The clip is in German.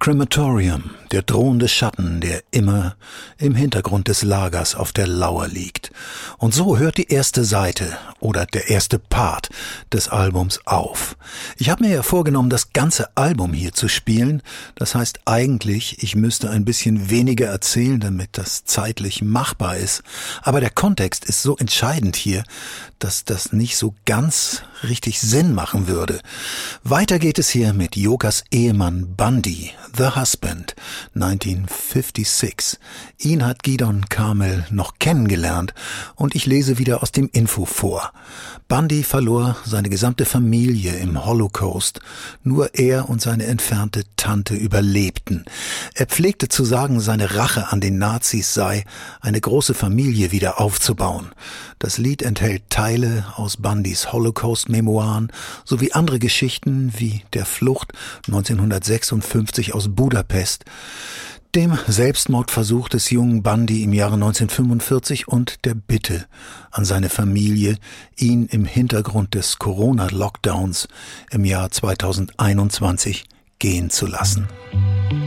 Crematorium, der drohende Schatten, der immer im Hintergrund des Lagers auf der Lauer liegt. Und so hört die erste Seite oder der erste Part des Albums auf. Ich habe mir ja vorgenommen, das ganze Album hier zu spielen. Das heißt eigentlich, ich müsste ein bisschen weniger erzählen, damit das zeitlich machbar ist. Aber der Kontext ist so entscheidend hier, dass das nicht so ganz richtig Sinn machen würde. Weiter geht es hier mit Jokas Ehemann Bundy, The Husband, 1956. Ihn hat Gidon Kamel noch kennengelernt und ich lese wieder aus dem Info vor. Bundy verlor seine gesamte Familie im Holocaust. Nur er und seine entfernte Tante überlebten. Er pflegte zu sagen, seine Rache an den Nazis sei, eine große Familie wieder aufzubauen. Das Lied enthält Teile aus Bundys Holocaust-Memoiren sowie andere Geschichten wie der Flucht 1956 aus Budapest, dem Selbstmordversuch des jungen Bundy im Jahre 1945 und der Bitte an seine Familie, ihn im Hintergrund des Corona-Lockdowns im Jahr 2021 gehen zu lassen.